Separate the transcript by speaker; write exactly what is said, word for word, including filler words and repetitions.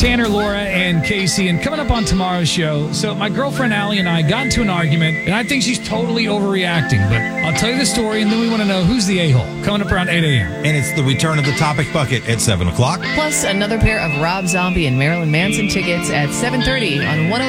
Speaker 1: Tanner, Laura, and Casey, and coming up on tomorrow's show. So my girlfriend Allie and I got into an argument, and I think she's totally overreacting, but I'll tell you the story, and then we want to know who's the a-hole. Coming up around eight a.m.
Speaker 2: And it's the return of the Topic Bucket at seven o'clock.
Speaker 3: Plus another pair of Rob Zombie and Marilyn Manson tickets at seven thirty on one oh